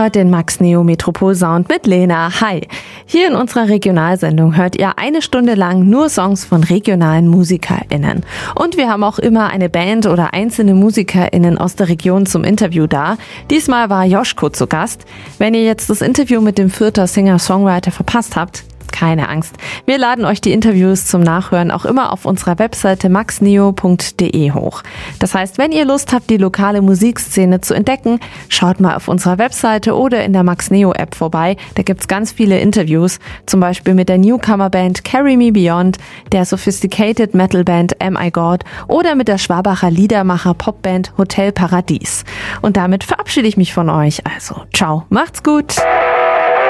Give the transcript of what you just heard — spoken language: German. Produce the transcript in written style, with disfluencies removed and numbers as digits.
hört den Max Neo Metropol Sound mit Lena. Hi! Hier in unserer Regionalsendung hört ihr eine Stunde lang nur Songs von regionalen MusikerInnen. Und wir haben auch immer eine Band oder einzelne MusikerInnen aus der Region zum Interview da. Diesmal war Joschko zu Gast. Wenn ihr jetzt das Interview mit dem Fürther Singer-Songwriter verpasst habt, keine Angst. Wir laden euch die Interviews zum Nachhören auch immer auf unserer Webseite maxneo.de hoch. Das heißt, wenn ihr Lust habt, die lokale Musikszene zu entdecken, schaut mal auf unserer Webseite oder in der Max Neo App vorbei. Da gibt's ganz viele Interviews, zum Beispiel mit der Newcomer-Band Carry Me Beyond, der Sophisticated Metal-Band Am I God oder mit der Schwabacher Liedermacher-Popband Hotel Paradies. Und damit verabschiede ich mich von euch. Also, ciao, macht's gut!